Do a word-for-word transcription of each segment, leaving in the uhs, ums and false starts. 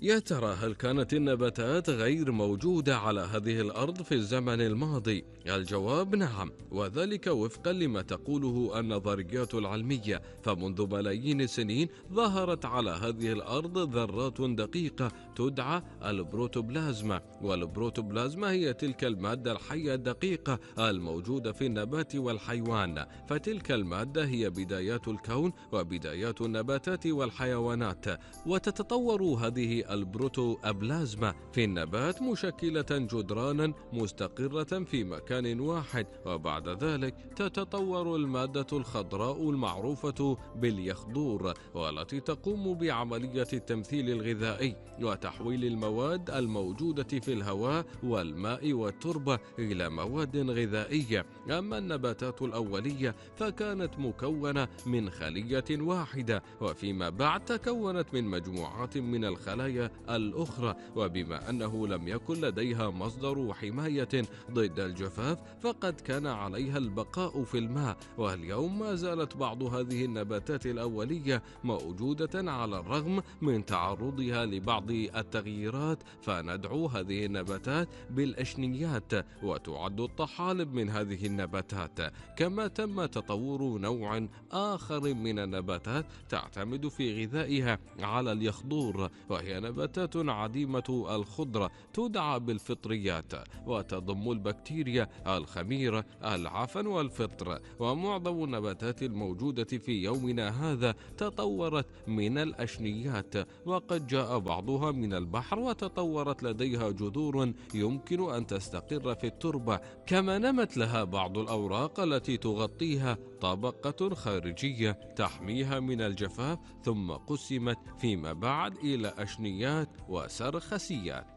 يا ترى هل كانت النباتات غير موجودة على هذه الأرض في الزمن الماضي؟ الجواب نعم، وذلك وفقا لما تقوله النظريات العلمية. فمنذ ملايين السنين ظهرت على هذه الأرض ذرات دقيقة تدعى البروتوبلازما، والبروتوبلازما هي تلك المادة الحية الدقيقة الموجودة في النبات والحيوان. فتلك المادة هي بدايات الكون وبدايات النباتات والحيوانات. وتتطور هذه البروتوبلازما في النبات مشكلة جدرانا مستقرة في مكان واحد، وبعد ذلك تتطور المادة الخضراء المعروفة باليخدور، والتي تقوم بعملية التمثيل الغذائي وتحويل المواد الموجودة في الهواء والماء والتربة إلى مواد غذائية. أما النباتات الأولية فكانت مكونة من خلية واحدة، وفيما بعد تكونت من مجموعات من الخلايا الأخرى. وبما أنه لم يكن لديها مصدر حماية ضد الجفاف فقد كان عليها البقاء في الماء. واليوم ما زالت بعض هذه النباتات الأولية موجودة على الرغم من تعرضها لبعض التغييرات، فندعو هذه النباتات بالأشنيات، وتعد الطحالب من هذه النباتات. كما تم تطور نوع آخر من النباتات تعتمد في غذائها على اليخدور، وهي نباتات عديمة الخضرة تدعى بالفطريات، وتضم البكتيريا الخميرة العفن والفطر. ومعظم النباتات الموجودة في يومنا هذا تطورت من الأشنيات، وقد جاء بعضها من البحر وتطورت لديها جذور يمكن أن تستقر في التربة. كما نمت لها بعض الأوراق التي تغطيها طبقة خارجية تحميها من الجفاف، ثم قسمت فيما بعد إلى أشنيات وسرخسيات.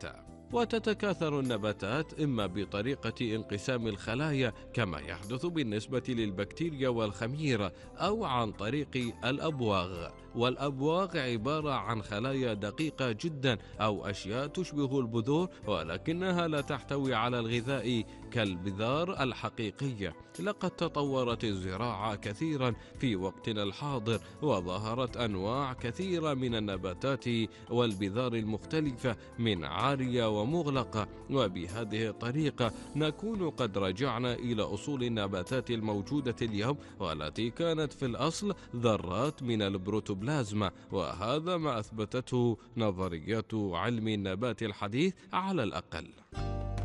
وتتكاثر النباتات إما بطريقة انقسام الخلايا كما يحدث بالنسبة للبكتيريا والخميرة، أو عن طريق الأبواغ. والأبواغ عبارة عن خلايا دقيقة جدا أو أشياء تشبه البذور، ولكنها لا تحتوي على الغذاء كالبذار الحقيقية. لقد تطورت الزراعة كثيرا في وقتنا الحاضر، وظهرت أنواع كثيرة من النباتات والبذار المختلفة من عارية ومغلقة. وبهذه الطريقة نكون قد رجعنا إلى أصول النباتات الموجودة اليوم، والتي كانت في الأصل ذرات من البروتوبلازما. وهذا ما أثبتته نظريات علم النبات الحديث على الأقل.